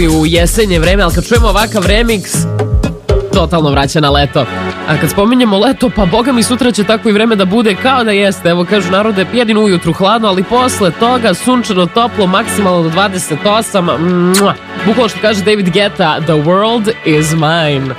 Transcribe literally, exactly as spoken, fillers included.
u jesenje vreme, ali kad čujemo ovakav remix, totalno vraća na leto. A kad spominjemo leto, pa boga mi sutra će tako i vreme da bude kao da jeste. Evo kažu narode, jedino ujutru hladno, ali posle toga sunčano, toplo, maksimalno do dvadeset osam. Mua. Bukvalno što kaže David Guetta, the world is mine.